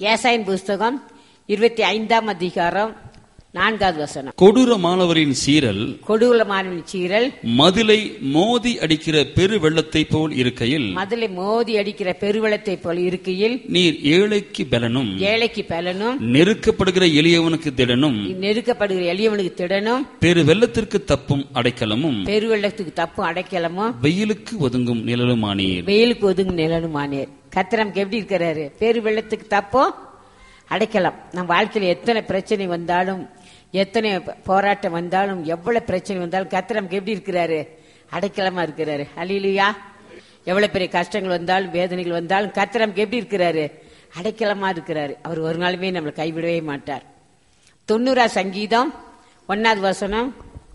ஏசாயின் புஸ்தகம் 25ஆம் அதிகாரம் 4வது வசனம். கொடூரமானவரின் சீரல் கொடூரமானவரின் சீரல் மதிலை மோதி அடிக்கிற பெரு வெள்ளத்தை போல் இருக்கையில், மதிலை மோதி அடிக்கிற பெருவெள்ளத்தை போல் இருக்கையில், நீர் ஏழைக்கு பலனும் ஏழைக்கு பலனும் நெருக்கப்படுகிற எளியவனுக்கு திடனும் நெருக்கப்படுகிற எளியவனுக்கு திடனும் பெரு வெள்ளத்திற்கு தப்பும் அடைக்கலமும் பெருவெள்ளத்துக்கு தப்பும் அடைக்கலமும் வெயிலுக்கு ஒதுங்கும் நிழலுமானீர். வெயிலுக்கு ஒதுங்கும் நிழலுமானீர். கர்த்தர் நமக்கு எப்படி இருக்கிறாரு? பெருவெள்ளத்துக்கு தப்பும் அடைக்கலாம். நம்ம வாழ்க்கையில எத்தனை பிரச்சனை வந்தாலும், எத்தனை போராட்டம் வந்தாலும், எவ்வளவு பிரச்சனை வந்தாலும் கர்த்தர் நமக்கு எப்படி இருக்கிறாரு? அடைக்கலமா இருக்கிறாரு. அல்லேலூயா. எவ்வளவு பெரிய கஷ்டங்கள் வந்தாலும், வேதனைகள் வந்தாலும் கர்த்தர் நமக்கு எப்படி இருக்கிறாரு? அடைக்கலமா இருக்கிறாரு. அவர் ஒரு நாளுமே நம்மளை கைவிடவே மாட்டார். 90ஆம் சங்கீதம் 1வது வசனம்.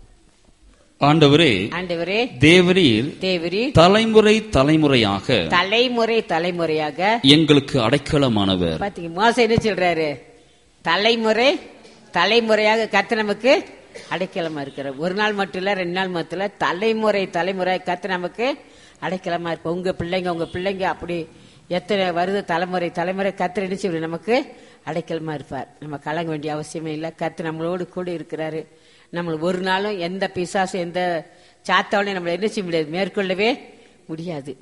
ஆண்டவரே, ஆண்டவரே, தேவரீர் தேவரீர் தலைமுறை தலைமுறையாக தலைமுறை தலைமுறையாக எங்களுக்கு அடைக்கலமானவர். பாத்தீங்க, மோசே என்ன சொல்றாரு? தலைமுறை தலைமுறையாக கர்த்தர் நமக்கு அடைக்கலமா இருக்கிறார். ஒரு நாள் மட்டும் இல்ல, 2 நாள் மட்டும் இல்ல, தலைமுறை தலைமுறை கர்த்தர் நமக்கு அடைக்கலமா இருப்ப. உங்க பிள்ளைங்க அப்படி எத்தனை வருது தலைமுறை தலைமுறை கர்த்தர் என்ன செய்வார்? நமக்கு அடைக்கலமா இருப்பார். நம்ம கலங்க வேண்டிய அவசியமே இல்லை. கர்த்தர் நம்மளோடு கூட இருக்கிறாரு. நம்ம ஒரு நாளும் எந்த பிசாசு எந்த சாத்தாவளையும் நம்மளை என்ன செய்ய முடியாது, மேற்கொள்ளவே முடியாது.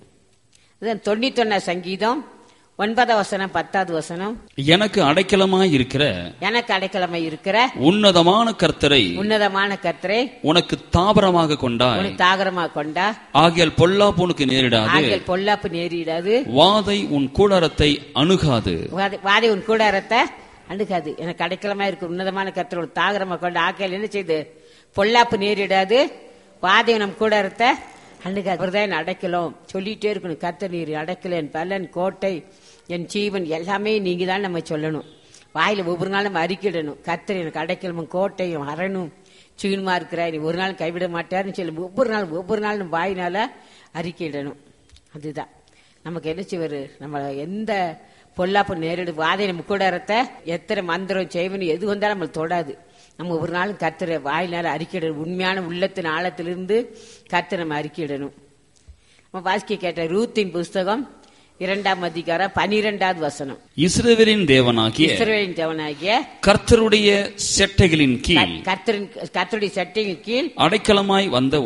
91 சங்கீதம் 9வது வசனம் 10வது வசனம். எனக்கு அடைக்கலமாய் இருக்கிற எனக்கு அடைக்கலமாய் இருக்கிற உன்னதமான கர்த்தரை உனக்கு தாபரமாக கொண்டாய். உனக்கு தாகரமாக கொண்டா. ஆகியால் பொல்லாப்பு உனக்கு நேரிடாது. ஆகியால் பொல்லாப்பு நேரிடாது. வாதை உன் கூடாரத்தை அணுகாது. வாதை உன் கூடாரத்தை அணுகாது. எனக்கு அடைக்கலமா இருக்கு உன்னதமான கர்த்தரோட தாகரமா கொண்டு ஆக்கையில் என்ன செய்து பொல்லாப்பு நேரிடாது. வாதையும் நம் கூடாரத்தை அணுகாது. அவர்தான் அடைக்கலம். சொல்லிட்டே இருக்கணும். கர்த்தர் நீர் அடைக்கல, என் பலன், கோட்டை, என் ஜீவன் எல்லாமே நீங்க தான் நம்ம சொல்லணும். வாயில ஒவ்வொரு நாளும் நம்ம அறிக்கிடணும். கர்த்தர் எனக்கு அடைக்கலமும் கோட்டையும் அரணும் சீனுமா இருக்கிறார், நீ ஒரு நாள் கைவிட மாட்டாருன்னு சொல்லி ஒவ்வொரு நாள் நம்ம வாயினால அறிக்கையிடணும். அதுதான் நமக்கு என்ன செய்வாரு? நம்ம எந்த பொல்லாப்பு நேரிடு வாதை நம்ம கூடாரத்தை எத்தனை மந்திரம் செய்வனும் எது வந்தாலும் நம்மளை தொடாது. நம்ம ஒரு நாளும் கர்த்தரை வாயினால அறிக்கையிடணும். உண்மையான உள்ளத்தின் ஆழத்திலிருந்து கர்த்தரை நம்ம அறிக்கையிடணும். நம்ம வாசிக்க கேட்ட ரூத்தின் புஸ்தகம் 2ஆம் அதிகாரம் 12வது வசனம். இஸ்ரவேலின் தேவனாகிய கர்த்தருடைய செட்டைகளின் கீழ் கர்த்தருடைய செட்டைகளின் கீழ் அடைக்கலமாய் வந்த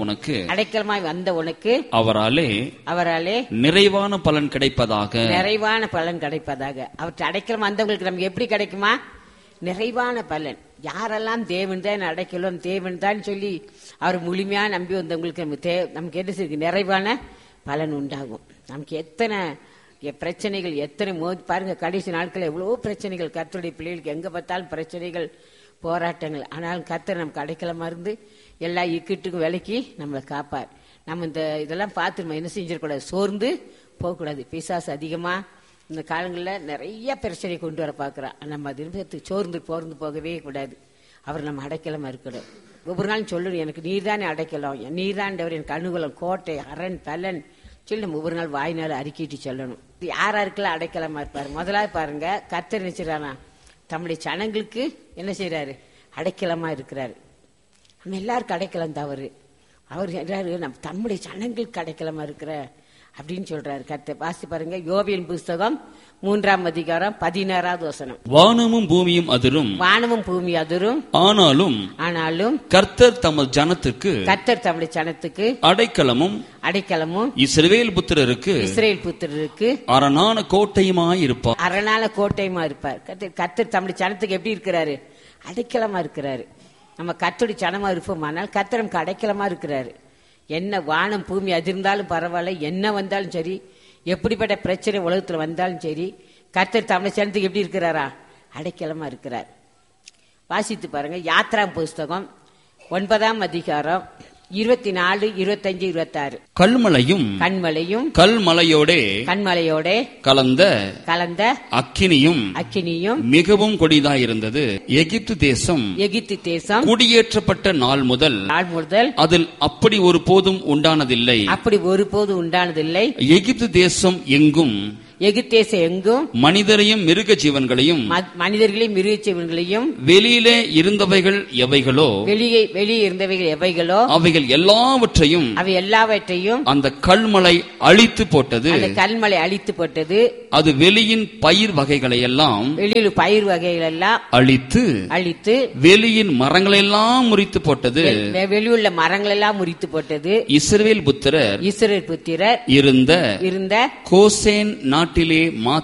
உனக்கு அவராலே நிறைவான பலன் கிடைப்பதாக. அவற்றை அடைக்கலம் வந்தவங்களுக்கு நமக்கு எப்படி கிடைக்குமா? நிறைவான பலன். யாரெல்லாம் தேவன் தான் அடைக்கலம், தேவன் தான் சொல்லி அவர் முழுமையா நம்பி வந்தவங்களுக்கு நமக்கு என்ன செய்யுது? நிறைவான பலன் உண்டாகும். நமக்கு எத்தனை பிரச்சனைகள், எத்தனை மோதி பாருங்க. கடைசி நாட்கள் எவ்வளவோ பிரச்சனைகள். கர்த்தருடைய பிள்ளைகளுக்கு எங்க பார்த்தாலும் பிரச்சனைகள், போராட்டங்கள். ஆனாலும் கர்த்தர் நமக்கு அடைக்கலமா இருந்து எல்லா இக்கட்டுக்கும் விலக்கி நம்மளை காப்பார். நம்ம இதெல்லாம் பார்த்து நம்ம என்ன செஞ்சிடக்கூடாது? சோர்ந்து போகக்கூடாது. பிசாசு அதிகமா இந்த காலங்களில் நிறைய பிரச்சனை கொண்டு வர பார்க்குறான். நம்ம அது சோர்ந்து போகவே கூடாது. அவர் நம்ம அடைக்கலமா இருக்கணும். ஒவ்வொரு நாளும் சொல்லணும், எனக்கு நீர்தானே அடைக்கலாம், நீர்தாண்டவர் எனக்கு அனுகூலம், கோட்டை, அரண், பலன் சொல்லி நம்ம ஒவ்வொரு நாள் வாயினால அறிக்கிட்டு சொல்லணும். யாராருக்கெல்லாம் அடைக்கலமா இருப்பாரு? முதலாவது பாருங்க, கர்த்தர் நினைச்சிடறானா தம்முடைய ஜனங்களுக்கு என்ன செய்யறாரு? அடைக்கலமா இருக்கிறாரு. நம்ம எல்லாருக்கும் அடைக்கலம் தவறு. அவர் நம்ம தம்முடைய ஜனங்களுக்கு அடைக்கலமா இருக்கிற அப்படின்னு சொல்றாரு கர்த்தர். வாசி பாருங்க, யோபின் புஸ்தகம் 3ஆம் அதிகாரம் 16வது வசனம். வானமும் பூமியும் அதிரும், ஆனாலும் கர்த்தர் தமது ஜனத்துக்கு அடைக்கலமும் இஸ்ரவேல் புத்திரருக்கு அரணான கோட்டையுமாய் இருப்பார். கர்த்தர் தம்முடைய ஜனத்துக்கு எப்படி இருக்கிறாரு? அடைக்கலமா இருக்கிறாரு. நம்ம கர்த்தருடைய ஜனமா இருப்போமானால் கர்த்தர் நமக்கு அடைக்கலமா இருக்கிறாரு. என்ன வானம் பூமி அதிர்ந்தாலும் பரவாயில்ல, என்ன வந்தாலும் சரி, எப்படிப்பட்ட பிரச்சனை உலகத்துல வந்தாலும் சரி, கர்த்தர் தமிழ் சனத்துக்கு எப்படி இருக்கிறாரா? அடைக்கலமா இருக்கிறார். வாசித்து பாருங்க, யாத்ரா புஸ்தகம் 9ஆம் அதிகாரம் 24, 25, 26. கல்மலையும் கல்மலையோடே கலந்த அக்கினியும் மிகவும் கொடிதாயிருந்தது. எகிப்து தேசம் குடியேற்றப்பட்ட நாள் முதல் அதில் அப்படி ஒருபோதும் உண்டானதில்லை. எகிப்து தேசம் எகிப்தேசம் எங்கும் மனிதரையும் மிருக ஜீவன்களையும் மனிதர்களையும் மிருக ஜீவன்களையும் வெளியிலே இருந்தவைகள் எவைகளோ வெளியே இருந்தவைகள் எவைகளோ அவைகள் எல்லாவற்றையும் அந்த கல்மலை அழித்து போட்டது. அந்த கல்மலை அழித்து போட்டது. அது வெளியின் பயிர் வகைகளை எல்லாம் வெளியில் பயிர் வகைகள் எல்லாம் அழித்து வெளியின் மரங்களை எல்லாம் முறித்து போட்டது. வெளியுள்ள மரங்கள் எல்லாம் முறித்து போட்டது. இஸ்ரவேல் புத்திரர் இருந்த கோசேன் நாட்டிலே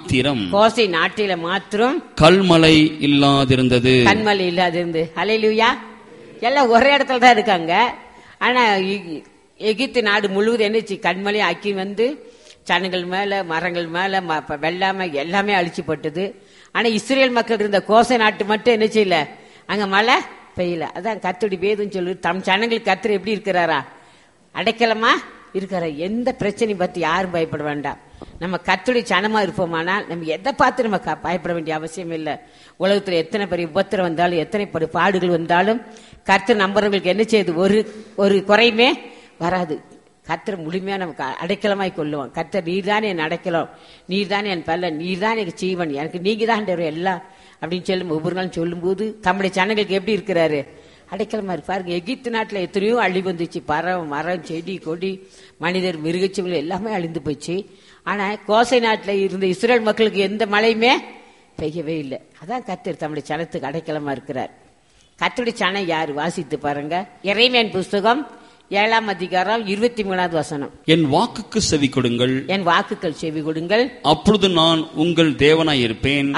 மாத்திரம் கல்மலை இல்லாதிருந்தது. ஹல்லேலூயா. எல்லாம் ஒரே இடத்துல தான் இருக்காங்க. ஆனா எகிப்து நாடு முழுவதும் என்னச்சு கல்மலை ஆக்கி வந்து சனங்கள் மேல மரங்கள் மேல வெள்ளாமை எல்லாமே அழிச்சு போட்டது. ஆனா இஸ்ரேல் மக்கள் இருந்த கோசை நாட்டு மட்டும் என்ன செய்யல, அங்க மழை பெய்யல. அதான் கர்த்தருடைய வேதம் சொல்லு, தம் ஜனங்களுக்கு கர்த்தர் எப்படி இருக்கிறாரா, அடைக்கலமா இருக்கிறார். எந்த பிரச்சனையும் பத்தி யாரும் பயப்பட வேண்டாம். நம்ம கர்த்தருடைய ஜனமா இருப்போமானால் நம்ம எதை பார்த்து நம்ம பயப்பட வேண்டிய அவசியம் இல்லை. உலகத்துல எத்தனை பெரிய உபத்திரம் வந்தாலும் எத்தனை பெரிய பாடுகள் வந்தாலும் கர்த்தர் நம்புறவங்களுக்கு என்ன செய்யுது, ஒரு குறையுமே வராது. கர்த்தர் முழுமையா நமக்கு அடைக்கலமாய் கொள்ளுவோம். கர்த்தர் நீர்தானே என் அடைக்கலம், நீர்தானே என் பல்லன், நீர்தான் எனக்கு ஜீவன், எனக்கு நீங்க தான் எல்லாம் அப்படின்னு சொல்லும் ஒவ்வொரு நாளும் சொல்லும் போது தம்முடைய ஜனங்களுக்கு எப்படி இருக்கிறாரு, அடைக்கலமா இருப்பாருங்க. எகிப்து நாட்டுல எத்தனையோ அழி வந்துச்சு. மரம் செடி கொடி மனிதர் மிருகச்சீவங்கள் எல்லாமே அழிந்து போச்சு. ஆனா கோசை நாட்டுல இருந்த இஸ்ரேல் மக்களுக்கு எந்த மழையுமே பெய்யவே இல்லை. அதான் கர்த்தர் தம்முடைய ஜனத்துக்கு அடைக்கலமா இருக்கிறார். கர்த்தருடைய ஜனம் யாரு, வாசித்து பாருங்க. எரேமியாவின் புஸ்தகம் 7ஆம் அதிகாரம் 23வது வசனம். என் வாக்குக்கு செவி கொடுங்கள், என் வாக்குகள் செவி கொடுங்கள், அப்பொழுது நான் உங்கள் தேவனாய் இருப்பேன்,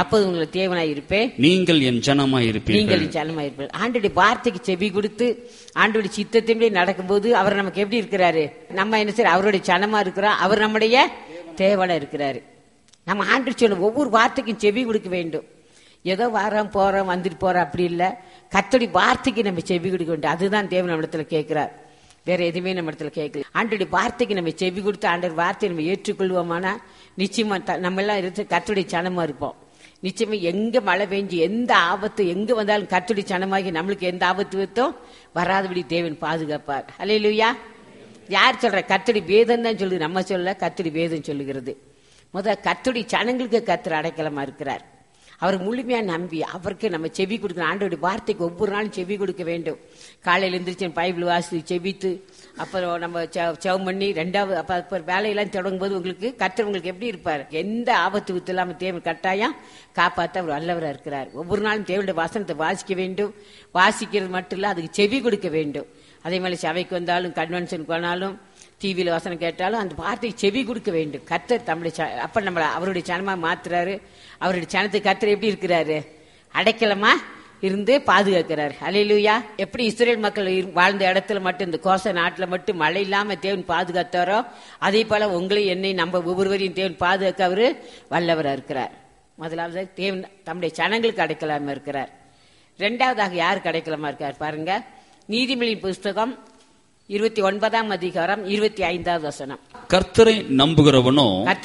நீங்கள் என் ஜனமாய் இருப்பீர்கள். ஆண்டுடைய வார்த்தைக்கு செவி கொடுத்து ஆண்டுடைய சித்தத்தின்படி நடக்கும்போது அவர் நமக்கு எப்படி இருக்கிறாரு, நம்ம என்ன செய்ய அவருடைய ஜனமா இருக்கிறோம், அவர் நம்முடைய தேவனா இருக்கிறாரு. நம்ம ஆண்டு சொல்லும் ஒவ்வொரு வார்த்தைக்கும் செவி கொடுக்க வேண்டும். ஏதோ வாரம் போறோம் வந்துட்டு போறோம் அப்படி இல்லை, கர்த்தருடைய வார்த்தைக்கு நம்ம செவி கொடுக்க வேண்டும். அதுதான் தேவன் நம்ம இடத்துல கேட்கிறார், வேற எதுவுமே நம்ம இடத்துல கேட்கல. ஆண்டோடைய வார்த்தைக்கு நம்ம செவி கொடுத்து ஆண்டோட வார்த்தையை நம்ம ஏற்றுக்கொள்வோமானா நிச்சயமா நம்ம எல்லாம் இருந்து கர்த்தருடைய சனமா இருப்போம். நிச்சயமா எங்க மழை பெஞ்சு எந்த ஆபத்து எங்க வந்தாலும் கர்த்தருடைய சனமாகி நம்மளுக்கு எந்த ஆபத்து வராதபடி தேவன் பாதுகாப்பார். ஹல்லேலூயா. யார் சொல்ற, கர்த்தருடைய வேதம் தான் சொல்லுது, நம்ம சொல்ல கர்த்தருடைய வேதம் சொல்லுகிறது. கர்த்தருடைய சனங்களுக்கு கர்த்தர் அடைக்கலமா இருக்கிறார். அவர் முழுமையா நம்பி அவருக்கு நம்ம செவி கொடுக்கணும். ஆண்டோடைய வார்த்தைக்கு ஒவ்வொரு நாளும் செவி கொடுக்க வேண்டும். காலையில் எழுந்திரிச்சு பைபிள் வாசி செவித்து அப்புறம் நம்ம செவம் பண்ணி ரெண்டாவது அப்ப வேலையெல்லாம் தொடங்கும் போது உங்களுக்கு கர்த்தர் உங்களுக்கு எப்படி இருப்பார், எந்த ஆபத்து வித்து இல்லாம தேவன் கட்டாயம் காப்பாற்ற அவர் வல்லவராக இருக்கிறார். ஒவ்வொரு நாளும் தேவனுடைய வசனத்தை வாசிக்க வேண்டும். வாசிக்கிறது மட்டும் இல்ல, அதுக்கு செவி கொடுக்க வேண்டும். அதே மாதிரி சபைக்கு வந்தாலும் கன்வென்ஷனுக்கு போனாலும் டிவியில வசனம் கேட்டாலும் அந்த வார்த்தையை செவி கொடுக்க வேண்டும். கர்த்தர் தம்முடைய அப்ப நம்ம அவருடைய சனமா மாத்துறாரு. அவருடைய சனத்துக்கு கர்த்தர் எப்படி இருக்கிறாரு, அடைக்கலமா இருந்து பாதுகாக்கிறார். ஹல்லேலூயா. எப்படி இஸ்ரேல் மக்கள் வாழ்ந்த இடத்துல மட்டும் இந்த கோச நாட்டுல மட்டும் மழை இல்லாம தேவன் பாதுகாத்தாரோ அதே போல உங்களை என்னை நம்ம ஒவ்வொருவரையும் தேவன் பாதுகாக்க அவரு வல்லவரா இருக்கிறார். முதலாவது தேவன் தம்முடைய சனங்களுக்கு அடைக்கலாம இருக்கிறார். இரண்டாவதாக யாருக்கு அடைக்கலமா இருக்கார் பாருங்க. நீதிமொழியின் புஸ்தகம் 29ஆம் அதிகாரம் 25வது வசனம். கர்த்தரை நம்புகிறவனோ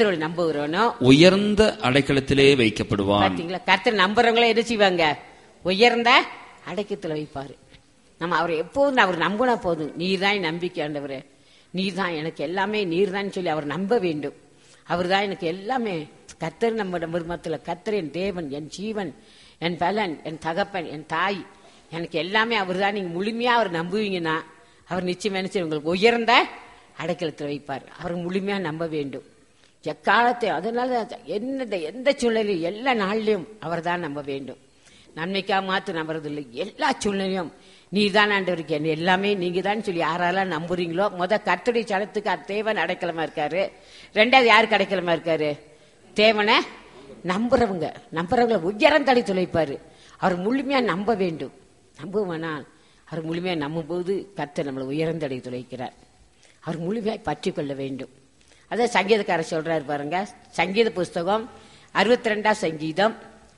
உயர்ந்த அடைக்கலத்திலே வைக்கப்படுவான். பாத்தீங்களா, கர்த்தரை நம்புறவங்களே என்ன செய்வாங்க, உயர்ந்த அடைக்கத்துல வைப்பாரு. நம்ம அவரை எப்போதும் அவர் நம்பினா போதும். நீர் தான் நம்பிக்கை ஆண்டவரே, நீர் தான் எனக்கு எல்லாமே, நீர் தான் சொல்லி அவர் நம்ப வேண்டும். அவர் தான் எனக்கு எல்லாமே. கர்த்தர் நம்ம மர்மத்துல கர்த்தர் என் தேவன், என் ஜீவன், என் பலன், என் தகப்பன், என் தாய், எனக்கு எல்லாமே அவர் தான். நீங்க முழுமையா அவர் நம்புவீங்கன்னா அவர் நிச்சயம் என்ன செய்ய உங்களுக்கு உயர்ந்த அடைக்கலத்தில் வைப்பார். அவர் முழுமையா நம்ப வேண்டும் எக்காலத்தை. அதனால எந்த சூழ்நிலையும் எல்லா நாள்லயும் அவர் தான் நம்ப வேண்டும். நன்மைக்கா மாத்து நம்புறது இல்லை, எல்லா சூழ்நிலையும் நீர் தான் ஆண்டவருக்கு என்ன எல்லாமே நீங்க தான் சொல்லி யாரெல்லாம் நம்புறீங்களோ கர்த்தருடைய சனத்துக்கு தேவன் அடைக்கலமா இருக்காரு. ரெண்டாவது யாருக்கு அடைக்கலமா இருக்காரு, தேவனை நம்புறவங்க உயர்ந்த அடைக்கலத்தில் வைப்பாரு. அவர் முழுமையா நம்ப வேண்டும். நம்புவானால் அவர் முழுமையாக நம்பும் போது கர்த்தர் நம்மளை உயர்ந்தடை துளைக்கிறார். அவர் முழுமையாய் பற்றி கொள்ள வேண்டும். அதான் சங்கீதக்காரர் சொல்றாரு பாருங்க. சங்கீத புஸ்தகம் 62ஆம் சங்கீதம்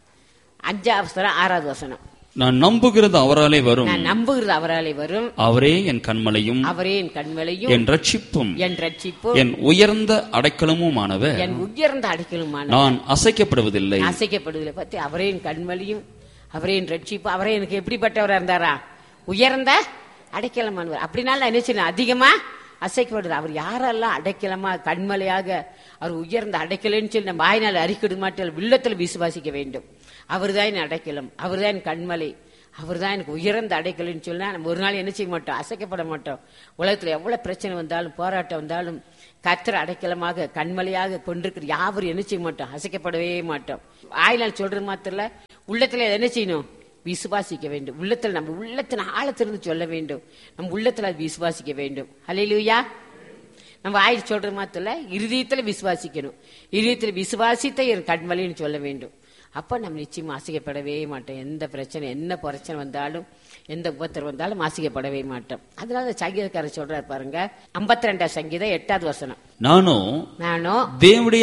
5வது வசனம். நான் நம்புகிறது அவராலே வரும், அவரே என் கண்மலையும், என் ரட்சிப்பும், என் உயர்ந்த அடைக்கலமுமானவர், நான் அசைக்கப்படுவதில்லை. பத்தி அவரே என் கண்மலையும், அவரே என் ரட்சிப்பு, அவரே எனக்கு எப்படிப்பட்டவரா இருந்தாரா, உயர்ந்த அடைக்கலமானவர். அப்படினால என்ன செய்யணும், அதிகமா அசைக்கப்படுது. அவர் யாரெல்லாம் அடைக்கலமா கண்மலையாக அவர் உயர்ந்த அடைக்கலன்னு சொல்லி நம்ம வாயினால் அறிக்கிட மாட்டோம், உள்ளத்தில் விசுவாசிக்க வேண்டும். அவர் தான் என் அடைக்கலம், அவர் தான் என் கண்மலை, அவர் தான் எனக்கு உயர்ந்த அடைக்கலன்னு சொன்னா நம்ம ஒரு நாள் என்ன செய்ய மாட்டோம், அசைக்கப்பட மாட்டோம். உலகத்துல எவ்வளவு பிரச்சனை வந்தாலும் போராட்டம் வந்தாலும் கர்த்தர் அடைக்கலமாக கண்மலையாக கொண்டிருக்கிற யாவரும் என்ன செய்ய மாட்டோம், அசைக்கப்படவே மாட்டோம். வாயினால் சொல்றது மாத்திரல, உள்ளத்துல என்ன செய்யணும், விசுவாசிக்க வேண்டும். உள்ளத்துல நம்ம உள்ளத்தின் ஆழத்திலிருந்து சொல்ல வேண்டும், நம்ம உள்ளத்துல விசுவாசிக்க வேண்டும். ஹல்லேலூயா. நம்ம வாயில் சொல்றது மாத்திரல, இருதயத்துல விசுவாசிக்கணும். இருதயத்துல விசுவாசித்த என் கண்மலைன்னு சொல்ல வேண்டும். அப்ப நம்ம நிச்சயமா அசைக்கப்படவே மாட்டோம். எந்த பிரச்சனை என்ன பிரச்சனை வந்தாலும் எந்த உபத்திரம் வந்தாலும் அசைக்கப்படவே மாட்டோம். அதனால சங்கீதக்காரர் சொல்றாரு பாருங்க, 52 சங்கீதம் 8வது வசனம், நானோ தேவனுடைய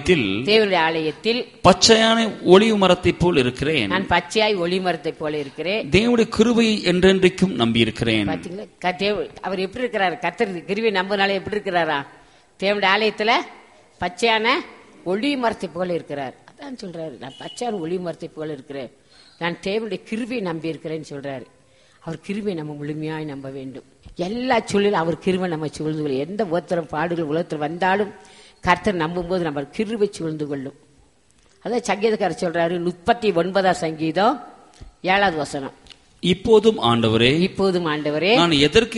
ஆலயத்தில் பச்சையான ஒளிவு மரத்தை போல் இருக்கிறேன். நான் பச்சையாய் ஒளி மரத்தை போல இருக்கிறேன். தேவனுடைய கிருபையை என்றென்றைக்கும் நம்பி இருக்கிறேன். பாத்தீங்களா, அவர் எப்படி இருக்கிறாரு, கர்த்தர் கிருபை நம்பனால எப்படி இருக்கிறாரா, தேவனுடைய ஆலயத்துல பச்சையான ஒளி மரத்தை போல இருக்கிறார். அதான் சொல்றாரு, நான் பச்சையான ஒளி மரத்தை போல இருக்கிறேன், நான் தேவனுடைய கிருபையை நம்பி இருக்கிறேன்னு சொல்றாரு. அவர் கிருபையை நம்ம முழுமையாய் நம்ப வேண்டும். எல்லா சூழலும் அவர் கிருபை நம்ம சூழ்ந்து கொள்ளும். எந்த உத்தரம் பாடுகள் உலகத்தில் வந்தாலும் கர்த்தர் நம்பும் போது நம்ம கிருபை சூழ்ந்து கொள்ளும். அதான் சங்கீதக்காரர் சொல்றாரு, 39 சங்கீதம் 7வது வசனம், இப்போதும் ஆண்டவரே நான் எதற்கு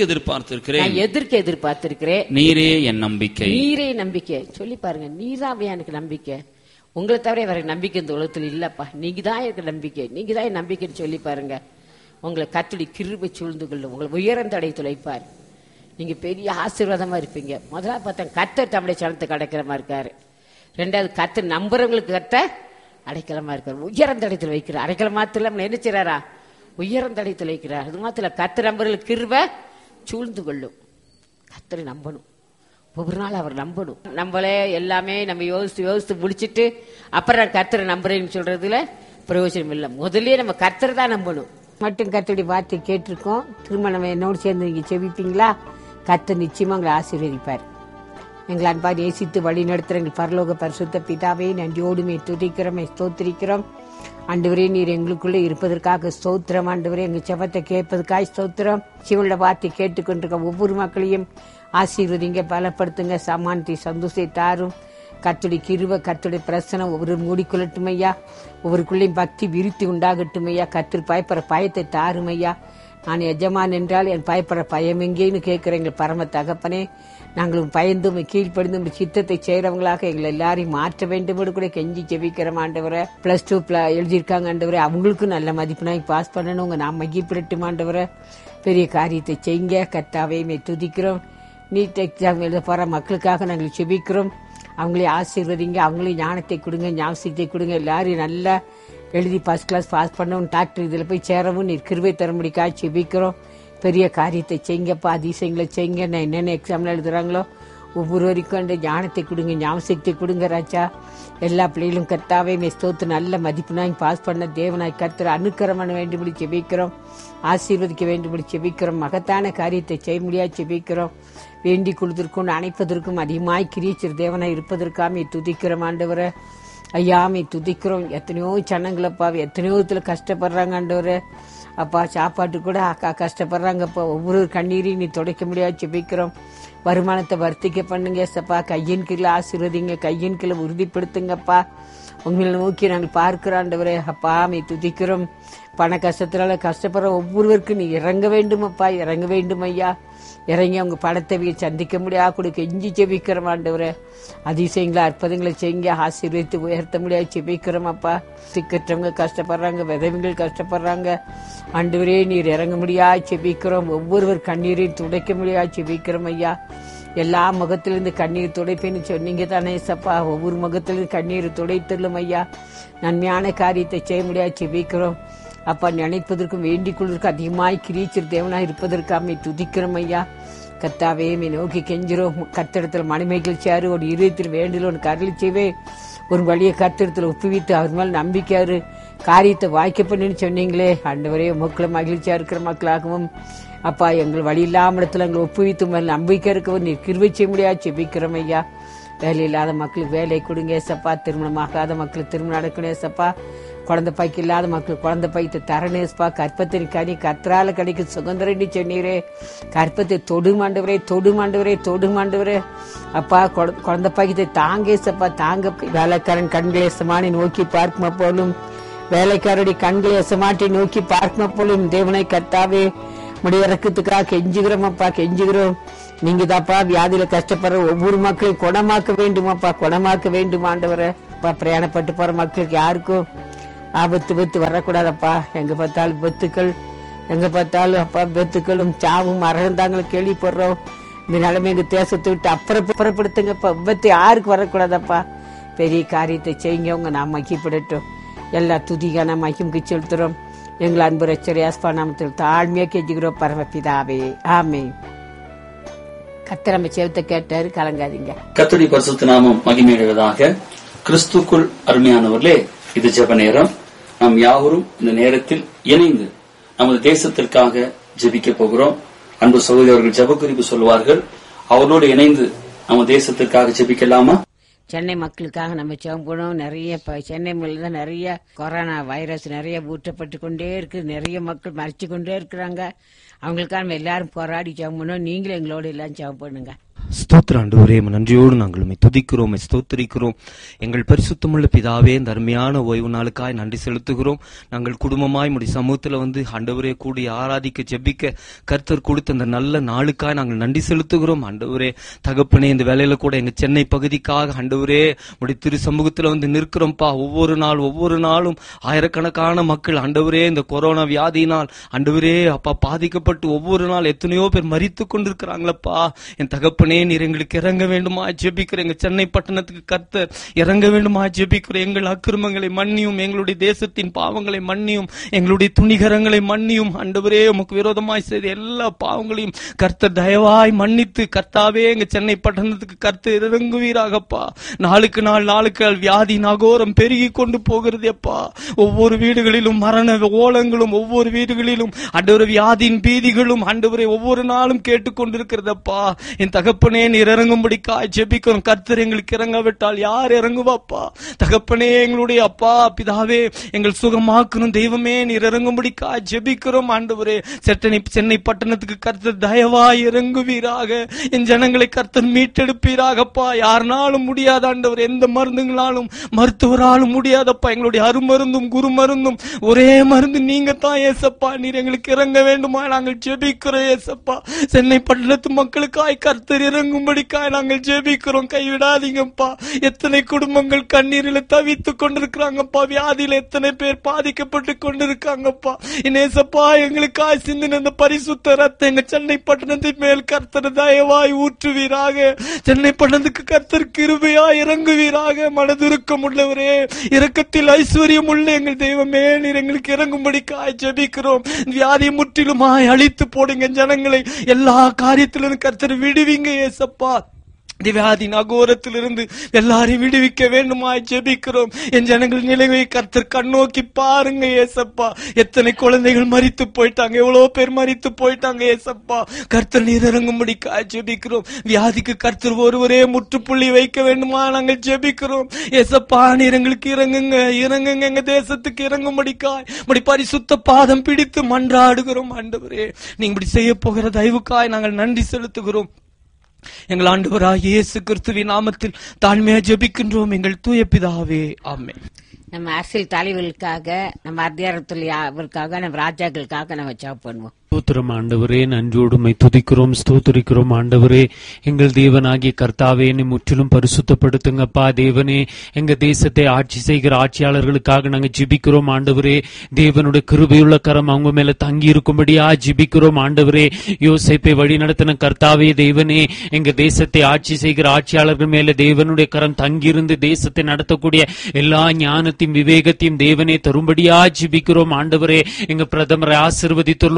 எதிர்பார்த்திருக்கிறேன், நீரே என் நம்பிக்கை. நீரே நம்பிக்கை சொல்லி பாருங்க, நீராவே எனக்கு நம்பிக்கை. உங்களை தவிர வேற நம்பிக்கை இந்த உலகத்தில் இல்லப்பா, நீங்க தான் எனக்கு நம்பிக்கை, நீங்க தான் என் நம்பிக்கைன்னு சொல்லி பாருங்க. உங்களை கர்த்தருடைய கிருபை சூழ்ந்து கொள்ளும், உங்களை உயர்ந்த அடை துளைப்பார். நீங்க பெரிய ஆசீர்வாதமா இருப்பீங்க. முதல்ல பார்த்தா கர்த்தர் தம்முடைய சனத்துக்கு அடைக்கலமா இருக்காரு. ரெண்டாவது கர்த்தர் நம்புறவங்களுக்கு கர்த்தர் அடைக்கலமா இருக்காரு, உயர்ந்த அடைத்துல வைக்கிறார். அடைக்கலம் மாத்திரம் நம்மளை என்ன செய்யறாரா, உயர்ந்த அடைத்துல வைக்கிறார். அது மாத்திரம் கர்த்தர் நம்புறவங்களுக்கு கிருபை சூழ்ந்து கொள்ளும். கர்த்தரை நம்பணும், ஒவ்வொரு நாள் அவர் நம்பணும். நம்மளே எல்லாமே நம்ம யோசித்து முடிச்சுட்டு அப்புறம் கர்த்தரை நம்புறேன்னு சொல்றதுல பிரயோஜனம் இல்லை. முதல்ல நம்ம கர்த்தரை தான் நம்பணும். மட்டும் கர்த்தருடைய வார்த்தை கேட்டிருக்கோம். திரும்ப நம்ம என்னோடு சேர்ந்து நீங்க செவிப்பீங்களா? கர்த்தர் நிச்சயமா உங்களை ஆசீர்வதிப்பார். எங்களை அன்பார் நேசித்து வழி நடத்துற எங்கள் பரலோக பரிசுத்த பிதாவே, நன்றியோடுமே துதிக்கிறோம், ஸ்தோத்திரிக்கிறோம். ஆண்டவரே, நீர் எங்களுக்குள்ளே இருப்பதற்காக ஸ்தோத்திரம். ஆண்டவரே, எங்க செபத்தை கேட்பதற்காக ஸ்தோத்திரம். சிவனுடைய வார்த்தை கேட்டுக்கொண்டிருக்க ஒவ்வொரு மக்களையும் ஆசீர்வதிங்க, பலப்படுத்துங்க, சமானத்தை சந்தோஷத்தை தாரும். கர்த்தருடைய கிருபை கர்த்தருடைய பிரசனம் ஒவ்வொரு மூடிக்கொள்ளட்டும் ஐயா. ஒவ்வொருக்குள்ளேயும் பக்தி விருத்தி உண்டாகட்டும் ஐயா. கர்த்தர் பயப்படுற பயத்தை தாரும் ஐயா. நான் எஜமான் என்றால் என் பயப்படுற பயம் எங்கேன்னு கேட்கிறேன் எங்கள் பரம தகப்பனே. நாங்களும் பயந்தும் கீழ்ப்படிந்தும் சித்தத்தை செய்யறவங்களாக எங்களை எல்லாரையும் மாற்ற வேண்டும் கூட கெஞ்சி ஜெபிக்கிறோம் ஆண்டவரை. +2 எழுதியிருக்காங்க ஆண்டவரை, அவங்களுக்கும் நல்ல மதிப்பெண்ணாய் பாஸ் பண்ணணும். நாம் மகிழ்ப்படட்டும் ஆண்டவரை. பெரிய காரியத்தை செய்யுங்க கர்த்தாவே, துதிக்கிறோம். நீட் எக்ஸாம் எழுத போற மக்களுக்காக நாங்கள் ஜெபிக்கிறோம். அவங்களே ஆசீர்வதிங்க, அவங்களே ஞானத்தை கொடுங்க, ஞாபகத்தை கொடுங்க. எல்லாரும் நல்லா எழுதி ஃபர்ஸ்ட் கிளாஸ் பாஸ் பண்ணவும், டாக்டர் இதில் போய் சேரவும் நீர் கிருபை தரும்படிக்காக ஜெபிக்கிறோம். பெரிய காரியத்தை செய்யுங்கப்பா, அதிசயங்களை செய்யுங்க. நான் என்னென்ன எக்ஸாம்ல எழுதுறாங்களோ ஒவ்வொருவருக்கும் ஞானத்தை கொடுங்க, ஞாபகத்தை கொடுங்க ராஜா. எல்லா பிள்ளைகளும் கர்த்தாவே ஸ்தோத்திரம் நல்ல மதிப்புனாய் பாஸ் பண்ண தேவனாய் கர்த்தர் அனுக்கிரகம் பண்ண வேண்டும்படி ஜெபிக்கிறோம். ஆசீர்வதிக்க வேண்டும்படி ஜெபிக்கிறோம். மகத்தான காரியத்தை செய்ய முடியாது ஜெபிக்கிறோம். வேண்டி கொடுத்திருக்கும் அணைப்பதற்கும் அதிகமாய் கிரியச்சர் தேவனாய் இருப்பதற்காக துதிக்கிறோம் ஆண்டவரை. ஐயாமை துதிக்கிறோம். எத்தனையோ ஜனங்களப்பா எத்தனையோ விதத்துல கஷ்டப்படுறாங்க ஆண்டவரை. அப்பா சாப்பாட்டு கூட கஷ்டப்படுறாங்கப்பா. ஒவ்வொரு கண்ணீரையும் நீ துடைக்க முடியாது ஜெபிக்கிறோம். வருமானத்தை வர்த்திக்க பண்ணுங்க சப்பா. கையின் கீழே ஆசீர்வதிங்க, கையின் கீழே உறுதிப்படுத்துங்கப்பா. உங்களை நோக்கி நாங்கள் பார்க்கிறோம் ஆண்டவரே. அப்பா மை துதிக்கிறோம். பண கஷ்டத்தினால கஷ்டப்படுற ஒவ்வொருவருக்கும் நீ இறங்க வேண்டும் அப்பா, இறங்க வேண்டும் ஐயா. இறங்கி அவங்க பணத்தை சந்திக்க முடியாது கூட கெஞ்சி ஜெபிக்கிறோம் ஆண்டவரே. அதிசயங்களை அற்புதங்களை செய்யுங்க, ஆசீர்வதித்து உயர்த்த முடியாது ஜெபிக்கிறோம் அப்பா. சிக்கற்றவங்க கஷ்டப்படுறாங்க, விதவைகள் கஷ்டப்படுறாங்க ஆண்டவரே, நீர் இறங்க முடியாது ஜெபிக்கிறோம். ஒவ்வொருவர் கண்ணீரையும் துடைக்க முடியாது ஜெபிக்கிறோம் ஐயா. எல்லா முகத்திலிருந்து கண்ணீர் துடைப்பேன்னு சொன்னீங்க தானே சப்பா. ஒவ்வொரு முகத்திலிருந்து கண்ணீர் துடைத்துள்ளும் ஐயா. நன்மையான காரியத்தை செய்ய முடியாது ஜெபிக்கிறோம் அப்பா. நினைப்பதற்கும் வேண்டிக் கொள்வதற்கும் அதிகமாய் கிரீச்சர் தேவனாய் இருப்பதற்காக துதிக்கிறோம் ஐயா. கர்த்தாவே நோக்கி கெஞ்சிரோம். கர்த்தரிடத்தில் மணிமைகள் சேரு ஒரு இதயத்தில் வேண்டில் ஒன்று கருளி செய்வே. ஒரு வழியை கர்த்தரிடத்தில் ஒப்புவித்து அவர் மேல் நம்பிக்கையாரு காரியத்தை வாய்க்க பண்ணுன்னு சொன்னீங்களே ஆண்டவரே. மக்களை மகிழ்ச்சியா இருக்கிற மக்களாகவும் அப்பா எங்கள் வழி இல்லாம இடத்துல எங்களை ஒப்புவித்து மேல் நம்பிக்கை இருக்கவும் நீர் கிருபை செய்ய முடியாது ஜெபிக்கிறோம் ஐயா. வேலை இல்லாத மக்களுக்கு வேலை கொடுங்க ஏசப்பா. திருமணமாகாத மக்களுக்கு திருமணம் நடக்கணும் ஏசப்பா. குழந்தை பாய்க்கு இல்லாத மக்கள் குழந்தை பாய்த்து தரணேஸ்பா. கற்பத்தின் கனி கர்த்தரால கிடைக்கும் சுகந்தரண்டி சொன்னீரே. கற்பத்தை தொடுமாண்டவரே, தொடுமாண்டவரே, தொடுமாண்டவரே. அப்பா குழந்தை பாய்க்கத்தை தாங்கேசப்பா, தாங்க. வேலைக்காரன் கண்களை எசமானி நோக்கி பார்க்குமா போலும், வேலைக்காரருடைய கண்களை எசமாட்டி நோக்கி பார்க்குமா போலும். தேவனை கர்த்தாவே முடிய இறக்கத்துக்காக கெஞ்சுகிறோமப்பா, கெஞ்சுகிறோம். நீங்க தாப்பா வியாதியில கஷ்டப்படுற ஒவ்வொரு மக்களையும் குணமாக்க வேண்டுமாப்பா, குணமாக்க வேண்டும் ஆண்டவரை. பிரயாணப்பட்டு போற மக்களுக்கு யாருக்கும் ஆபத்து வரக்கூடாதப்பா. எங்க பார்த்தாலும் விபத்துக்கள், எங்க பார்த்தாலும் அப்பா விபத்துக்களும் சாவும் மரணந்தாங்களும் கேள்விப்படுறோம். இந்த நிலைமை எங்க தேசத்தை விட்டு அப்புறப்படுத்துங்கப்பா. விபத்து யாருக்கு வரக்கூடாதப்பா. பெரிய காரியத்தை செய்யுங்க. உங்க நாம் மகிப்படட்டும். எல்லா துதிகான மகிமுக்கு செலுத்துறோம். எங்கள் அன்பு ரட்சரியாஸ்பா நாமத்தில் தாழ்மையா கெஞ்சுகிறோம் பரமபிதாவே, ஆமென். கர்த்தர் நம்ம செவத்தை கேட்டாரு, கலங்காதீங்க. கர்த்தருடைய பரிசுத்த நாமம் மகிமையடைவதாக. கிறிஸ்துக்குள் அருமையானவர்களே, இது ஜெப நேரம். நாம் யாவரும் இந்த நேரத்தில் இணைந்து நமது தேசத்திற்காக ஜெபிக்க போகிறோம். அன்பு சகோதரர்கள் ஜெப குறிப்பு சொல்வார்கள். அவர்களோடு இணைந்து நம்ம தேசத்திற்காக ஜெபிக்கலாமா? சென்னை மக்களுக்காக நம்ம ஜெபம் பண்ணோம். நிறைய சென்னை தான் நிறைய கொரோனா வைரஸ் நிறைய ஊற்றப்பட்டு கொண்டே இருக்கு. நிறைய மக்கள் மறைச்சு கொண்டே இருக்கிறாங்க. அவங்களுக்காக நம்ம எல்லாரும் போராடி ஜெபம் பண்ணோம். நீங்களும் எங்களோட எல்லாம் ஜெபம் பண்ணுங்க. ஸ்தோத்திர ஆண்டவரே, நன்றியோடு நாங்கள் துதிக்கிறோம், ஸ்தோத்திரிக்கிறோம். எங்கள் பரிசுத்தமுள்ள பிதாவே, இந்த அருமையான ஓய்வு நாளுக்காய் நன்றி செலுத்துகிறோம். நாங்கள் குடும்பமாய் முடி சமூகத்துல ஆண்டவரே கூடி ஆராதிக்க ஜெபிக்க கர்த்தர் கொடுத்த அந்த நல்ல நாளுக்காய் நாங்கள் நன்றி செலுத்துகிறோம். ஆண்டவரே தகப்பனே, இந்த வேலையில கூட எங்க சென்னை பகுதிக்காக ஆண்டவரே முடி திரு சமூகத்துல நிற்கிறோம்ப்பா. ஒவ்வொரு நாளும் ஆயிரக்கணக்கான மக்கள் ஆண்டவரே இந்த கொரோனா வியாதியினால் ஆண்டவரே அப்பா பாதிக்கப்பட்டு ஒவ்வொரு நாள் எத்தனையோ பேர் மரித்து கொண்டிருக்கிறாங்களப்பா. என் தகப்பனே, நீர் எங்களுக்கு இறங்க வேண்டுமா ஜெபிக்கிறேன். எங்க சென்னை பட்டணத்துக்கு கர்த்தர் இறங்க வேண்டுமா ஜெபிக்கிறேன். எங்கள் அக்கிரமங்களை மன்னியும், எங்களுடைய தேசத்தின் பாவங்களை மன்னியும், எங்களுடைய துணிகரங்களை மன்னியும். ஆண்டவரே, உமக்கு விரோதமாய் செய்த எல்லா பாவங்களையும் கர்த்தர் தயவாய் மன்னித்து கர்த்தாவே எங்க சென்னை பட்டணத்துக்கு கர்த்தர் இறங்குவீராகப்பா. நாளுக்கு நாள் வியாதி நகோரம் பெருகி கொண்டு போகிறது அப்பா. ஒவ்வொரு வீடுகளிலும் மரண ஓலங்களும், ஒவ்வொரு வீடுகளிலும் ஆண்டவரே வியாதியின் பீதிகளும் ஆண்டவரே ஒவ்வொரு நாளும் கேட்டுக்கொண்டிருக்கிறதப்பா. என் தகப்பனே, நீர் இறங்கும்படிக்காய் ஜெபிக்கிறோம். கர்த்தர் எங்களுக்கு இறங்காவிட்டால் யார் இறங்குவாப்பா? தகப்பனே, எங்களுடைய அப்பா பிதாவே எங்கள் சுகமாக்கணும் தெய்வமே, நீர் இறங்கும்படிக்காய் ஜெபிக்கிறோம். ஆண்டவரே சென்னை பட்டணத்துக்கு கர்த்தர் தயவாய் இறங்குவீராக. என் ஜனங்களை கர்த்தர் மீட்டெடுப்பீராகப்பா. யாருனாலும் முடியாத ஆண்டவர், எந்த மருந்துங்களாலும் மருத்துவராலும் முடியாதப்பா. எங்களுடைய அருமருந்தும் குரு மருந்தும் ஒரே மருந்து நீங்க தான் ஏசப்பா. நீர் எங்களுக்கு இறங்க வேண்டுமா நாங்கள் ஜெபிக்கிறோம் ஏசப்பா. சென்னை பட்டணத்து மக்களுக்காய் கர்த்தர் இறங்கும்படிக்காய் நாங்கள் ஜெபிக்கிறோம். கைவிடாதீங்கப்பா. எத்தனை குடும்பங்கள் கண்ணீரில் தவித்துக் கொண்டிருக்கிறாங்கப்பா. வியாதியில எத்தனை பேர் பாதிக்கப்பட்டு கொண்டிருக்காங்கப்பா. இனேசப்பா, எங்களுக்காய் சிந்தின அந்த பரிசுத்த ரத்தம் எங்க சென்னை பட்டணத்தின் மேல் கர்த்தர் தயவாய் ஊற்றுவீராக. சென்னை பட்டணத்துக்கு கர்த்தர் கிருபையாய் இறங்குவீராக. மனதுருக்கம் உள்ளவரே, இரக்கத்தில் ஐஸ்வர்யம் உள்ள எங்கள் தெய்வமே, நீர் எங்களுக்கு இறங்கும்படிக்காய் ஜெபிக்கிறோம். வியாதி முற்றிலுமாய் அழித்து போடுங்க. ஜனங்களை எல்லா காரியத்திலும் கர்த்தர் விடுவீங்க ஏசப்பா. வியாதி நகோரத்திலிருந்து எல்லாரையும் விடுவிக்க வேண்டுமாய் ஜெபிக்கிறோம். என் ஜனங்கள் நிலைமை கர்த்தர் கண்ணோக்கி பாருங்க ஏசப்பா. எத்தனை குழந்தைகள் மரித்து போயிட்டாங்க, எவ்வளவு பேர் மரித்து போயிட்டாங்க ஏசப்பா. கர்த்தர் நீர் இறங்கும்படிக்காய் ஜெபிக்கிறோம். வியாதிக்கு கர்த்தர் ஒருவரே முற்றுப்புள்ளி வைக்க வேண்டுமா நாங்கள் ஜெபிக்கிறோம் ஏசப்பா. நீர் எங்களுக்கு இறங்குங்க, எங்க தேசத்துக்கு இறங்கும்படிக்காய் இப்படி பரிசுத்த பாதம் பிடித்து மன்றாடுகிறோம். ஆண்டவரே, நீங்க இப்படி செய்ய போகிற தயவுக்காய் நாங்கள் நன்றி செலுத்துகிறோம். எங்கள் ஆண்டவராகிய இயேசு கிறிஸ்துவின் நாமத்தில் தாழ்மையா ஜெபிக்கின்றோம் எங்கள் தூய பிதாவே, ஆமென். நம்ம அரசியல் தலைவர்களுக்காக, நம்ம அதிகாரத்துக்காக, நம்ம ராஜாக்களுக்காக நம்ம ஜெபம் பண்ணுவோம். ஸ்தோத்திரம் ஆண்டவரே, நன்றியோடுமை துதிக்கிறோம், ஸ்தோத்திரிக்கிறோம். ஆண்டவரே, எங்கள் தேவனாகிய கர்த்தாவே, என்னை முற்றிலும் பரிசுத்தப்படுத்துங்கப்பா. தேவனே, எங்க தேசத்தை ஆட்சி செய்கிற ஆட்சியாளர்களுக்காக நாங்கள் ஜெபிக்கிறோம். ஆண்டவரே, தேவனுடைய கிருபையுள்ள கரம் அவங்க மேல தங்கி இருக்கும்படியா ஜெபிக்கிறோம். ஆண்டவரே, யோசேப்பை வழி நடத்தின கர்த்தாவே, தேவனே, எங்க தேசத்தை ஆட்சி செய்கிற ஆட்சியாளர்கள் மேல தேவனுடைய கரம் தங்கியிருந்து தேசத்தை நடத்தக்கூடிய எல்லா ஞானத்தையும் விவேகத்தையும் தேவனே தரும்படியா ஜெபிக்கிறோம். ஆண்டவரே, எங்க பிரதமரை ஆசீர்வதித்துள்ளும். ஆண்டவரே,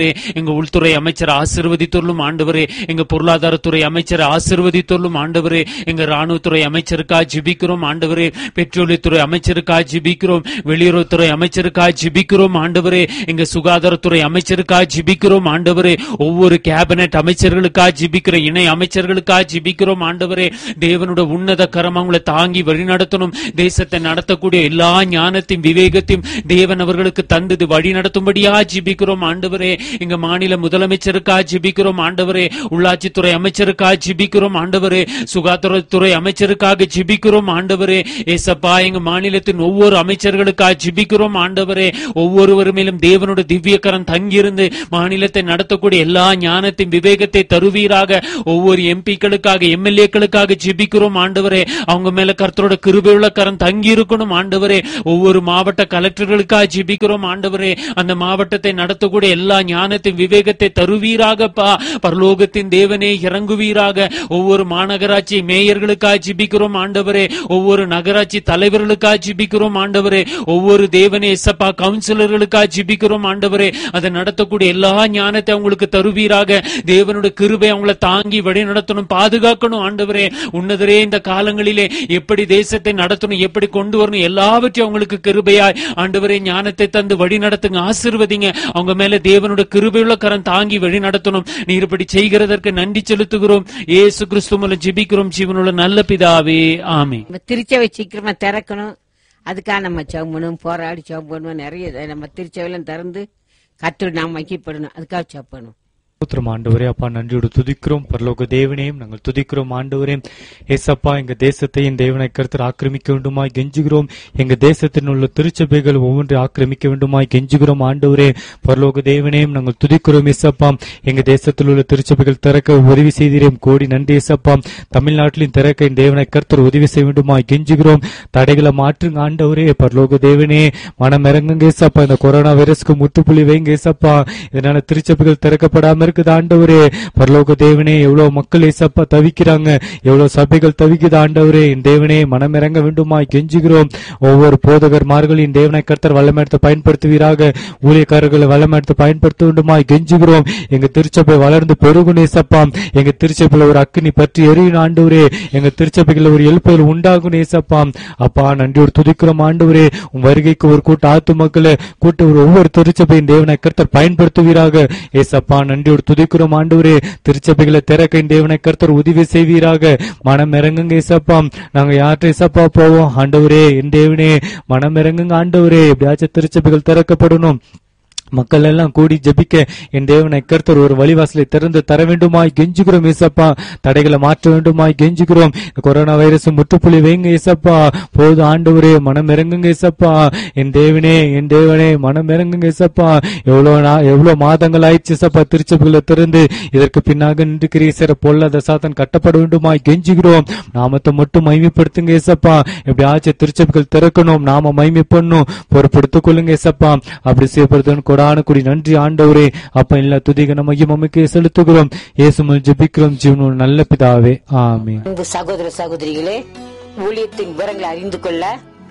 ஆண்டவரே. எங்க உள்துறை அமைச்சர் ஆசீர்வதித்தொள்ளும் ஆண்டவரே. எங்க பொருளாதாரத்துறை அமைச்சர் ஆசீர்வதித்தொள்ளும் ஆண்டவரே. எங்க ராணுவத்துறை அமைச்சருக்காக ஜெபிக்கிறோம் ஆண்டவரே. பெட்ரோலியத்துறை அமைச்சருக்காக ஜெபிக்கிறோம். வெளியுறவுத்துறை அமைச்சருக்காக ஜெபிக்கிறோம் ஆண்டவரே. எங்க சுகாதாரத்துறை அமைச்சருக்காக ஜெபிக்கிறோம் ஆண்டவரே. ஒவ்வொரு கேபினெட் அமைச்சர்களுக்காக ஜெபிக்கிற இணை அமைச்சர்களுக்காக ஜெபிக்கிறோம் ஆண்டவரே. தேவனுடைய உன்னத கரம் அவங்களை தாங்கி வழிநடத்தணும். தேசத்தை நடத்தக்கூடிய எல்லா ஞானத்தையும் விவேகத்தையும் தேவன் அவர்களுக்கு தந்தது வழி நடத்தும்படியா ஜெபிக்கிறோம் ஆண்டவரே. எங்க மாநில முதலமைச்சருக்காக ஜெபிக்கிறோம் ஆண்டவரே. உள்ளாட்சித்துறை அமைச்சருக்காக ஜெபிக்கிறோம் ஆண்டவரே. சுகாதாரத்துறை அமைச்சருக்காக ஜெபிக்கிறோம் ஆண்டவரே. ஏசப்பா, எங்க மாநிலத்தின் ஒவ்வொரு அமைச்சர்களுக்காக ஜெபிக்கிறோம் ஆண்டவரே. ஒவ்வொருவர் மேலும் தேவனுடைய திவ்ய கரம் தங்கியிருந்து மாநிலத்தை நடத்தக்கூடிய எல்லா ஞானத்தின் விவேகத்தை தருவீராக. ஒவ்வொரு எம்பிக்களுக்காக எம்எல்ஏக்களுக்காக ஜெபிக்கிறோம் ஆண்டவரே. அவங்க மேல கர்த்தரோட கிருபையுள்ள கரம் தங்கி இருக்கணும் ஆண்டவரே. ஒவ்வொரு மாவட்ட கலெக்டர்களுக்காக ஜெபிக்கிறோம் ஆண்டவரே. அந்த மாவட்டத்தை நடத்தக்கூடிய எல்லா ஞானத்தின் விவேகத்தை தருவீராகப்பா. பரலோகத்தின் தேவனே இறங்குவீராக. ஒவ்வொரு மாநகராட்சி மேயர்களுக்காக ஜெபிக்கிறோம் ஆண்டவரே. ஒவ்வொரு நகராட்சி தலைவர்களுக்காக ஜெபிக்கிறோம் ஆண்டவரே. ஒவ்வொரு தேவனே எசப்பா கவுன்சிலர்களுக்காக ஜெபிக்கிறோம் ஆண்டவரே. அதை நடத்தக்கூடிய எல்லா ஞானத்தை அவங்களுக்கு தருவீராக. தேவனுடைய கிருபை அவங்களை தாங்கி வழி நடத்தணும், பாதுகாக்கணும் ஆண்டவரே. உன்னதரே, இந்த காலங்களிலே எப்படி தேசத்தை நடத்தணும், எப்படி கொண்டு வரணும், எல்லாவற்றையும் அவங்களுக்கு கிருபையாய் ஆண்டவரே ஞானத்தை தந்து வழி நடத்துங்க, ஆசீர்வதிங்க. அவங்க மேல தேவனுடைய கிருபையுள்ள கரம் தாங்கி வழி நடத்தணும். நீர் இப்படி செய்கிறதற்கு நன்றி செலுத்துகிறோம். இயேசு கிறிஸ்து மூலம் ஜெபிக்கிறோம் ஜீவனுள்ள நல்ல பிதாவே, ஆமென். திருச்சபை சீக்கிரமா திறக்கணும். அதுக்காக நம்ம ஜெபம் பண்ணுவோம், போராடி ஜெபம் பண்ணுவோம். நிறைய நம்ம திருச்சபையெல்லாம் திறந்து கர்த்தர் நாம் மகிமைப்படணும். அதுக்காக ஜெபம் பண்ணுவோம். ஸ்தோத்திரம் ஆண்டவரே. அப்பா, நன்றியோடு துதிக்கிறோம். பரலோக தேவனையும் நாங்கள் துதிக்கிறோம் ஆண்டவரே. ஏசப்பா, எங்க தேசத்தையும் தேவனை கர்த்தர் ஆக்கிரமிக்க வேண்டுமாய் கெஞ்சுகிறோம். எங்க தேசத்தில் உள்ள திருச்சபைகள் ஒவ்வொன்றை ஆக்கிரமிக்க வேண்டுமாய் கெஞ்சுகிறோம் ஆண்டவரே. பரலோக தேவனையும் நாங்கள் துதிக்கிறோம். ஏசப்பா, எங்க தேசத்தில் உள்ள திருச்சபைகள் திறக்க உதவி செய்தீரேன், கோடி நன்றி ஏசப்பா. தமிழ்நாட்டிலும் திறக்க தேவனை கர்த்தர் உதவி செய்ய வேண்டுமாய் கெஞ்சுகிறோம். தடைகளை மாற்றுங்க ஆண்டவரே. பரலோக தேவனே, மனம் இறங்குங்க ஏசப்பா. இந்த கொரோனா வைரஸ்க்கு முற்றுப்புள்ளி வைங்க ஏசப்பா. இதனால திருச்சபைகள் திறக்கப்படாம இருக்குது ஆண்டவரே. பரலோக தேவனே, எவ்வளவு மக்கள் ஏசப்பா தவிக்கிறாங்க, எவ்வளவு சபைகள் தவிக்குது ஆண்டவரே. என் தேவனே, மனம் இறங்க வேண்டுமாய் கெஞ்சுகிறோம். ஒவ்வொரு போதகர்மார்களின் தேவனை கர்த்தர் வல்லமையத்தை பயன்படுத்துவீராக. ஊழியக்காரர்களை வல்லமையத்தை பயன்படுத்த வேண்டுமாய் கெஞ்சுகிறோம். எங்க திருச்சபை வளர்ந்து பெருகும் ஏசப்பா. எங்க திருச்சபையில ஒரு அக்கினி பற்றி எரியும் ஆண்டவரே. எங்க திருச்சபைகள் ஒரு எழுப்புதல் உண்டாகும் ஏசப்பா. அப்பா, நன்றியோடு துதிக்கிறோம் ஆண்டவரே. உன் வருகைக்கு ஒரு கூட்ட ஆத்து மக்களை கூட்ட ஒவ்வொரு திருச்சபையின் தேவனை கர்த்தர் பயன்படுத்துவீராக ஏசப்பா. நன்றியோடு துதிக்கிறோம் ஆண்டவரே. திருச்சபைகளை திறக்க தேவனை கர்த்தர் உதவி செய்வீராக. மனம் இறங்குங்க ஏசப்பா. நாங்க யார்கிட்ட ஏசப்பா போவோம் ஆண்டவரே. என் தேவனே, மனம் இறங்குங்க ஆண்டவரே. எப்படியாச்சும் திருச்சபைகள் திறக்கப்படணும். மக்கள் எல்லாம் கூடி ஜெபிக்க என் தேவனை கர்த்தர் ஒரு வழிவாசலை திறந்து தர வேண்டுமாய் கெஞ்சுகிறோம் ஏசப்பா. தடைகளை மாற்ற வேண்டுமாய் கெஞ்சுகிறோம். கொரோனா வைரஸ் முற்றுப்புள்ளி வைங்க ஏசப்பா. போது ஆண்டவரே, மனம் இறங்குங்க ஏசப்பா. என் தேவனே மனம் இறங்குங்க ஏசப்பா. எவ்வளவு மாதங்கள் ஆயிடுச்சு ஏசப்பா திருச்சபைகளை திறந்து. இதற்கு பின்னாக நின்று கிரீசர பொல்லாத சாத்தான் கட்டப்பட வேண்டுமாய் கெஞ்சுகிறோம். நாமத்தை மட்டும் மகிமைப்படுத்துங்க ஏசப்பா. எப்படியாச்சும் திருச்சபைகள் திறக்கணும், நாம மகிமை பண்ணும், பொறுப்படுத்திக் கொள்ளுங்க ஏசப்பா. அப்படி செய்யப்படுது கூடி நன்றி ஆண்டவரே. அப்ப எல்லா துதிக மையமமைக்கு செலுத்துகிறோம். இயேசுவில் ஜெபிக்கிறோம் ஜீவனோடு நல்ல பிதாவே, ஆமென். சகோதர சகோதரிகளே, ஊழியத்தின் விவரங்களை அறிந்து கொள்ள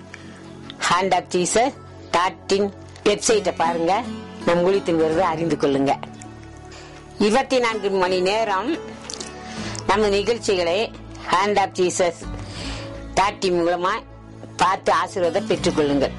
ஹேண்ட் ஆஃப் ஜீசஸ் வெப்சைட்டை பாருங்க. நம் ஊழியத்தின் விவரத்தை அறிந்து கொள்ளுங்க. 24 மணி நேரம் நம்ம நிகழ்ச்சிகளை ஹேண்ட் ஆஃப் ஜீசஸ் மூலமா பார்த்து ஆசீர்வாதம் பெற்றுக் கொள்ளுங்கள்.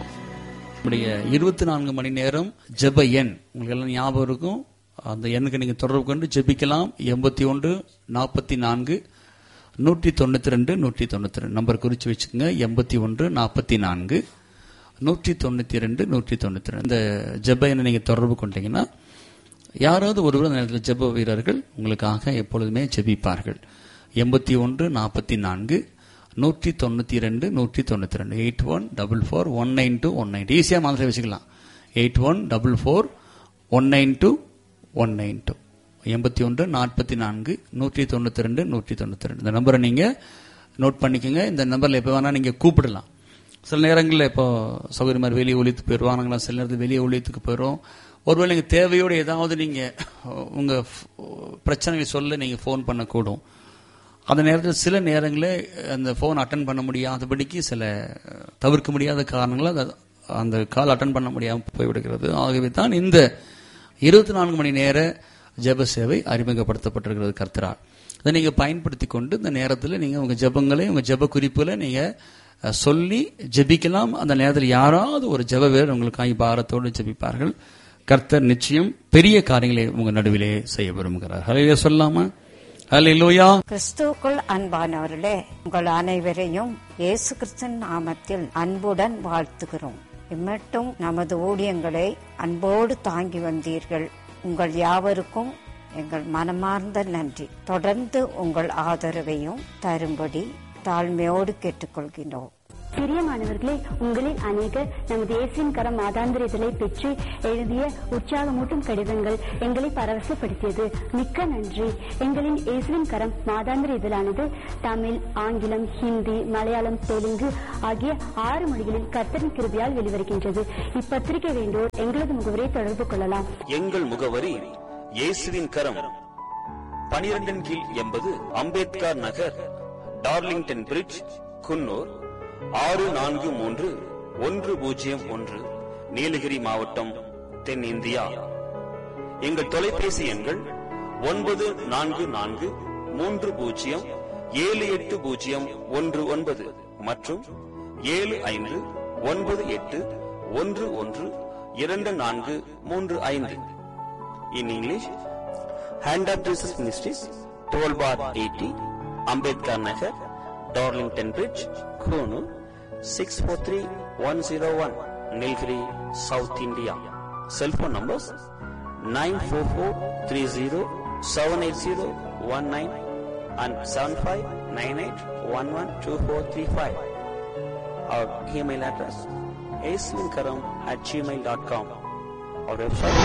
24 மணி நேரம் ஜெப எண் உங்களுக்கு எல்லாம் ஞாபகம் இருக்கும். அந்த எண்ணுக்கு நீங்க தொடர்பு கொண்டு ஜெபிக்கலாம். 81 44 192 192 நம்பர் குறிச்சு வச்சுக்கோங்க. 81 44 192 192 இந்த ஜெப எண்ணை நீங்க தொடர்பு கொண்டீங்கன்னா யாராவது ஒருவர் அந்த நேரத்தில் ஜெப வீரர்கள் உங்களுக்காக எப்பொழுதுமே ஜெபிப்பார்கள். 81 44 192 192 8144192192 ஈஸியா மாதிரி வச்சுக்கலாம். 8144192192 81 44 192 192 இந்த நம்பரை நீங்க நோட் பண்ணிக்கோங்க. இந்த நம்பர்ல எப்ப வேணா நீங்க கூப்பிடலாம். சில நேரங்களில் இப்போ சௌகரியமா வெளியே ஒழித்து போயிடுவாங்களா, சில நேரத்தில் வெளியே ஒழித்துக்கு போயிடும். ஒருவேளை நீங்க தேவையோடு ஏதாவது நீங்க உங்க பிரச்சனைகளை சொல்ல நீங்க போன் பண்ணக்கூடும். அந்த நேரத்தில் சில நேரங்களில் அந்த போன் அட்டன் பண்ண முடியாதபடிக்கு சில தவிர்க்க முடியாத காரணங்களால் அந்த கால் அட்டன் பண்ண முடியாமல் போய்விடுகிறது. ஆகவே தான் இந்த 24 மணி நேர ஜெப சேவை அறிமுகப்படுத்தப்பட்டிருக்கிறது கர்த்தரால். அதை நீங்க பயன்படுத்தி கொண்டு இந்த நேரத்தில் நீங்க உங்க ஜெபங்களை உங்க ஜெப குறிப்புகளை நீங்க சொல்லி ஜெபிக்கலாம். அந்த நேரத்தில் யாராவது ஒரு ஜெப வீரர் உங்களுக்காக பாரத்தோடு ஜெபிப்பார்கள். கர்த்தர் நிச்சயம் பெரிய காரியங்களை உங்க நடுவிலே செய்ய விரும்புகிறார். ஹல்லேலூயா சொல்லாமா? ஹல்லேலூயா. கிறிஸ்துவுக்குள் அன்பானவர்களே, உங்கள் அனைவரையும் இயேசு கிறிஸ்துவின் நாமத்தில் அன்புடன் வாழ்த்துகிறோம். இம்மட்டும் நமது ஊழியங்களை அன்போடு தாங்கி வந்தீர்கள். உங்கள் யாவருக்கும் எங்கள் மனமார்ந்த நன்றி. தொடர்ந்து உங்கள் ஆதரவையும் தரும்படி தாழ்மையோடு கேட்டுக்கொள்கிறோம். பிரியமானவர்களே, உங்களில் அநேகர் நமது இயேசுவின் கரம் மாதாந்திர இதழை பெற்று எழுதிய உற்சாகமூட்டும் கடிதங்கள் எங்களை பரவசப்படுத்தியது. மிக்க நன்றி. எங்களின் இயேசுவின் கரம் மாதாந்திர இதழானது தமிழ், ஆங்கிலம், ஹிந்தி, மலையாளம், தெலுங்கு ஆகிய 6 மொழிகளில் கர்த்தரின் கிருபையால் வெளிவருகின்றது. இப்பத்திரிகை வேண்டோர் எங்களது முகவரியை தொடர்பு கொள்ளலாம். எங்கள் முகவரி இயேசுவின் கரம், 12 கீழ் 80 அம்பேத்கர் நகர், டார்லிங்டன் பிரிட்ஜ், குன்னூர் 643101, நீலகிரி மாவட்டம், தென்னிந்தியா. எங்கள் தொலைபேசி எண்கள் 9443078019 மற்றும் 7598112435. In English, Hand of Jesus Ministries, 12 bar 80, Ambedkar Nagar, Darlington Bridge, Konoor, 643101, Nilgiri, South India. Cell phone numbers 944307801 and 7598112435. Our email address aislinkaram@gmail.com. Our website